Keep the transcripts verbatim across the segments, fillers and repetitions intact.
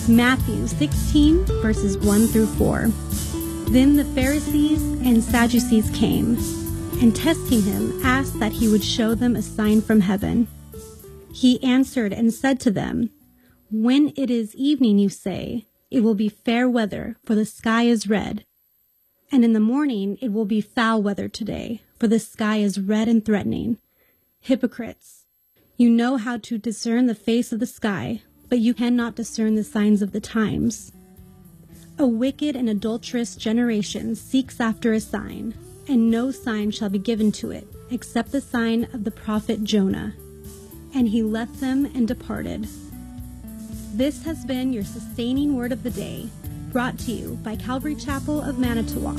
Matthew sixteen, verses one through four. Then the Pharisees and Sadducees came, and testing him, asked that he would show them a sign from heaven. He answered and said to them, "When it is evening, you say, 'It will be fair weather, for the sky is red.' And in the morning it will be foul weather today, for the sky is red and threatening. Hypocrites, you know how to discern the face of the sky, but you cannot discern the signs of the times. A wicked and adulterous generation seeks after a sign, and no sign shall be given to it, except the sign of the prophet Jonah." And he left them and departed. This has been your sustaining word of the day, brought to you by Calvary Chapel of Manitowoc.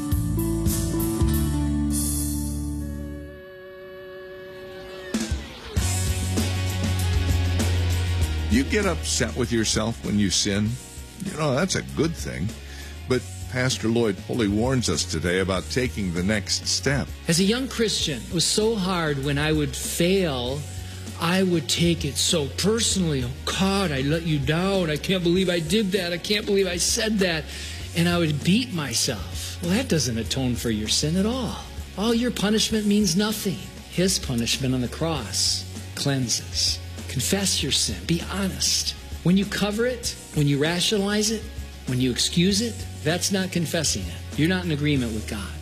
You get upset with yourself when you sin? You know, that's a good thing. But Pastor Lloyd Pulley warns us today about taking the next step. As a young Christian, it was so hard when I would fail. I would take it so personally. Oh, God, I let you down. I can't believe I did that. I can't believe I said that. And I would beat myself. Well, that doesn't atone for your sin at all. All your punishment means nothing. His punishment on the cross cleanses. Confess your sin. Be honest. When you cover it, when you rationalize it, when you excuse it, that's not confessing it. You're not in agreement with God.